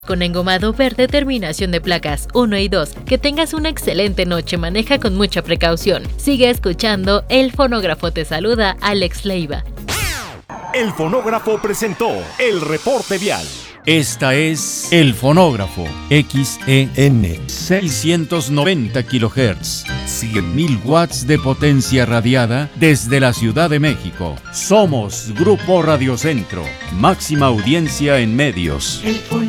Con engomado verde, terminación de placas 1 y 2. Que tengas una excelente noche, maneja con mucha precaución. Sigue escuchando, El Fonógrafo te saluda, Alex Leiva. El Fonógrafo presentó el reporte vial. Esta es El Fonógrafo, XEN 690 kHz, 100.000 watts de potencia radiada desde la Ciudad de México. Somos Grupo Radio Centro, máxima audiencia en medios. El